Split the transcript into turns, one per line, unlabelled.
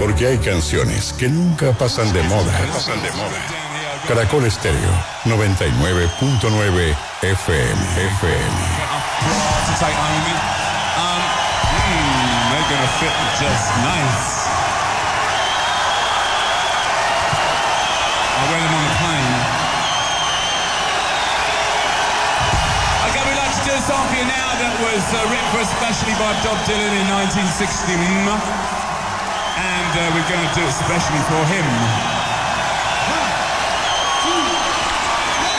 Porque hay canciones que nunca pasan de moda. Caracol Estéreo 99.9 FM.
They're gonna fit just nice. I'll wear them on the plane. Okay, we'd like to do a song for you now that was written for especially by Bob Dylan in 1960. And we're going to do it especially for him.